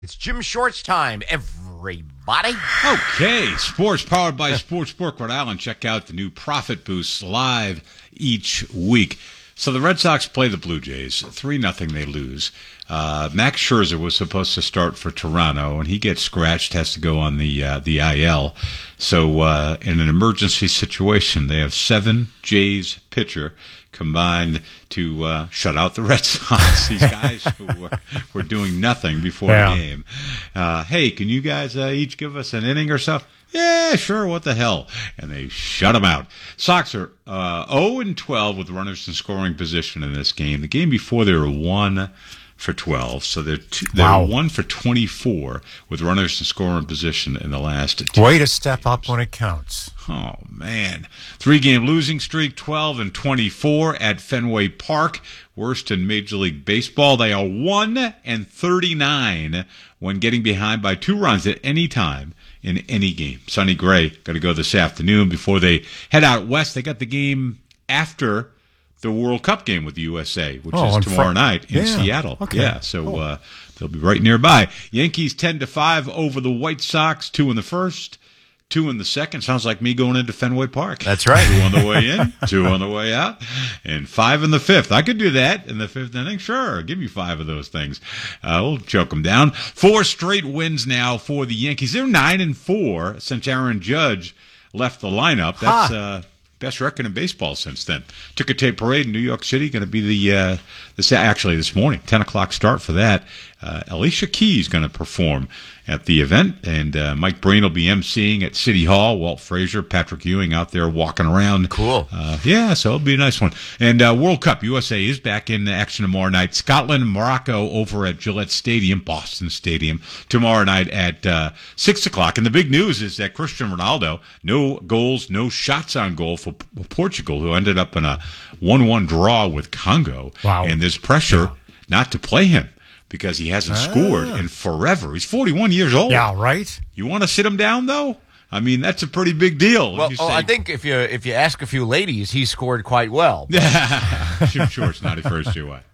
It's Jim Shorts time, everybody. Okay, sports powered by Sportsbook Rhode Island. Check out the new Profit Boosts live each week. So the Red Sox play the Blue Jays. 3-0 they lose. Max Scherzer was supposed to start for Toronto, and he gets scratched, has to go on the IL. So in an emergency situation, they have 7 Jays pitcher combined to shut out the Red Sox. These guys who were doing nothing before the game. Hey, can you guys each give us an inning or so? Yeah, sure, what the hell? And they shut them out. Sox are 0-12 with runners in scoring position in this game. The game before they were 1 for 12, so they're 1 for 24 with runners in scoring position in the last 2. Way to step up when it counts. Oh, man. 3-game losing streak, 12-24 at Fenway Park. Worst in Major League Baseball. They are 1-39 when getting behind by 2 runs at any time in any game. Sonny Gray got to go this afternoon before they head out west. They got the game after the World Cup game with the USA, which is tomorrow night in Seattle. Okay. Yeah, so they'll be right nearby. Yankees 10-5 over the White Sox, 2 in the first, 2 in the second. Sounds like me going into Fenway Park. That's right. 2 on the way in, 2 on the way out, and 5 in the fifth. I could do that in the 5th inning. Sure, give me 5 of those things. We'll choke them down. 4 straight wins now for the Yankees. They're 9-4 since Aaron Judge left the lineup. That's best record in baseball since then. Ticker tape parade in New York City. Going to be this morning, 10 o'clock start for that. Alicia Keys going to perform at the event, and Mike Breen will be emceeing at City Hall. Walt Frazier, Patrick Ewing out there walking around. Cool. So it'll be a nice one. And World Cup, USA is back in action tomorrow night. Scotland, Morocco over at Gillette Stadium, Boston Stadium, tomorrow night at 6 o'clock. And the big news is that Cristiano Ronaldo, no goals, no shots on goal for Portugal, who ended up in a 1-1 draw with Congo. Wow. And there's pressure not to play him, because he hasn't scored in forever. He's 41 years old. Yeah, right? You want to sit him down, though? I mean, that's a pretty big deal. Well, I think if you ask a few ladies, he scored quite well. Jim Shorts, 91st, 2